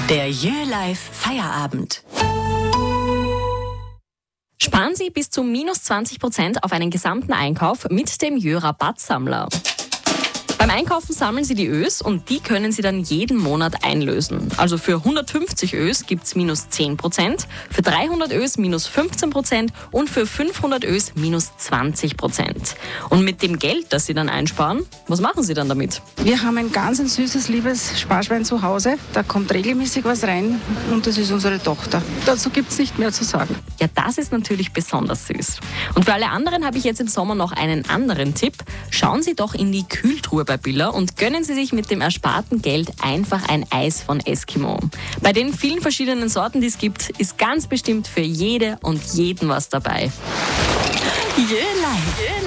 Der Jö-Life Feierabend. Sparen Sie bis zu minus 20% auf einen gesamten Einkauf mit dem Jö-Rabattsammler. Beim Einkaufen sammeln Sie die Ös und die können Sie dann jeden Monat einlösen. Also für 150 Ös gibt es minus 10%, für 300 Ös minus 15% und für 500 Ös minus 20%. Und mit dem Geld, das Sie dann einsparen, was machen Sie dann damit? Wir haben ein ganz süßes, liebes Sparschwein zu Hause. Da kommt regelmäßig was rein und das ist unsere Tochter. Dazu gibt es nicht mehr zu sagen. Ja, das ist natürlich besonders süß. Und für alle anderen habe ich jetzt im Sommer noch einen anderen Tipp. Schauen Sie doch in die Kühltruhe bei Billa und gönnen Sie sich mit dem ersparten Geld einfach ein Eis von Eskimo. Bei den vielen verschiedenen Sorten, die es gibt, ist ganz bestimmt für jede und jeden was dabei. Jö-Life.